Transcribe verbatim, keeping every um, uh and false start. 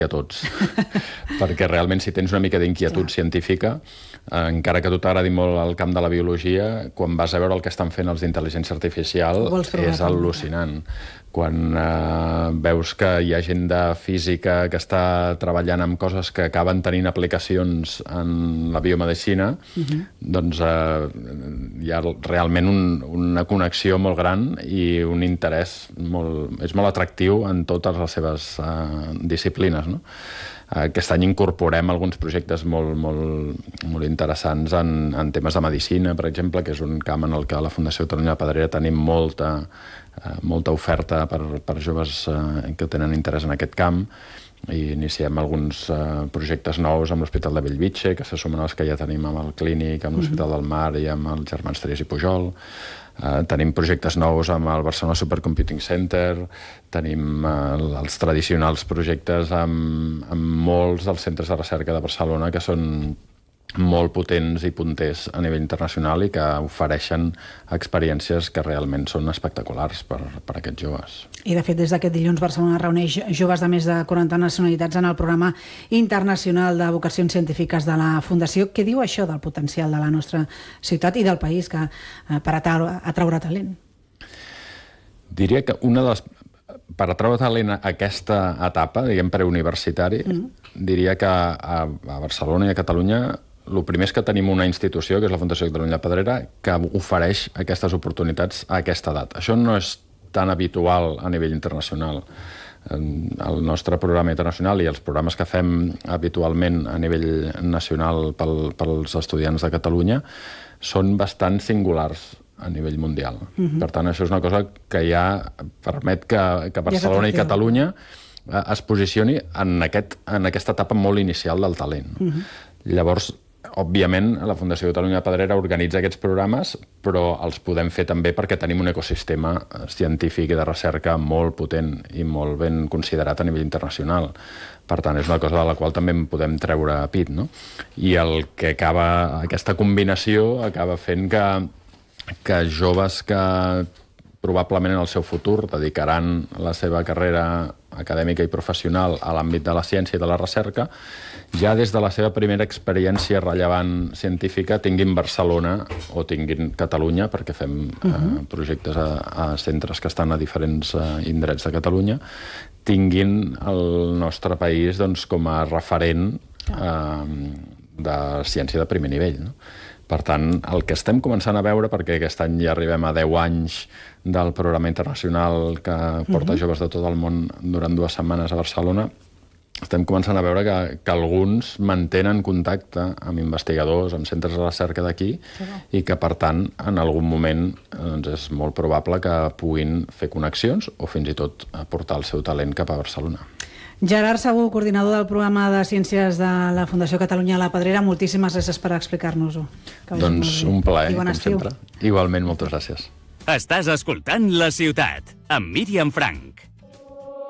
a tots, perquè realment si tens una mica d'inquietud científica, eh, encara que a tu t'agradi molt el camp de la biologia, quan vas a veure el que estan fent els d'intel·ligència artificial és al·lucinant. Quan eh, veus que hi ha gent de física que està treballant amb coses que acaben tenint aplicacions en la biomedicina, uh-huh. doncs eh, hi ha realment un, una connexió molt gran i un interès molt, és molt atractiu en totes les seves eh, disciplines, no? Aquest any incorporem alguns projectes molt, molt, molt interessants en, en temes de medicina, per exemple, que és un camp en el que a la Fundació Catalunya de la Pedrera tenim molta, eh, molta oferta per, per joves eh, que tenen interès en aquest camp, i iniciem alguns eh, projectes nous amb l'Hospital de Bellvitge, que se sumen als que ja tenim amb el Clínic, amb l'Hospital del Mar i amb els germans Trias i Pujol. Uh, tenim projectes nous amb el Barcelona Supercomputing Center, tenim uh, els tradicionals projectes amb, amb molts dels centres de recerca de Barcelona que són molt potents i punters a nivell internacional i que ofereixen experiències que realment són espectaculars per, per aquests joves. I de fet des d'aquest dilluns Barcelona reuneix joves de més de quaranta nacionalitats en el programa internacional de vocacions científiques de la Fundació. Què diu això del potencial de la nostra ciutat i del país que, eh, per atraure, atraure talent? Diria que una de les... Per atraure talent a aquesta etapa, diguem, preuniversitari, mm. diria que a, a Barcelona i a Catalunya el primer és que tenim una institució, que és la Fundació Catalunya de Pedrera, que ofereix aquestes oportunitats a aquesta edat. Això no és tan habitual a nivell internacional. El nostre programa internacional i els programes que fem habitualment a nivell nacional pel, pels estudiants de Catalunya són bastant singulars a nivell mundial. Uh-huh. Per tant, això és una cosa que ja permet que, que Barcelona i Catalunya es posicioni en, aquest, en aquesta etapa molt inicial del talent. Uh-huh. Llavors, òbviament, la Fundació Catalunya de Pedrera organitza aquests programes, però els podem fer també perquè tenim un ecosistema científic i de recerca molt potent i molt ben considerat a nivell internacional. Per tant, és una cosa de la qual també en podem treure pit, no? I el que acaba, aquesta combinació acaba fent que, que joves que probablement en el seu futur dedicaran la seva carrera acadèmica i professional a l'àmbit de la ciència i de la recerca, ja des de la seva primera experiència rellevant científica tinguin Barcelona o tinguin Catalunya, perquè fem uh-huh. eh, projectes a, a centres que estan a diferents eh, indrets de Catalunya, tinguin el nostre país doncs, com a referent eh, de ciència de primer nivell, no? Per tant, el que estem començant a veure, perquè aquest any ja arribem a deu anys del programa internacional que porta uh-huh. joves de tot el món durant dues setmanes a Barcelona, estem començant a veure que, que alguns mantenen contacte amb investigadors, amb centres de recerca d'aquí, sí. i que, per tant, en algun moment doncs, és molt probable que puguin fer connexions o fins i tot aportar el seu talent cap a Barcelona. Gerard Segur, coordinador del programa de Ciències de la Fundació Catalunya de la Pedrera, moltíssimes gràcies per explicar-nos-ho. Doncs un plaer, com sempre. Igualment, moltes gràcies. Estàs escoltant La Ciutat, amb Míriam Frank.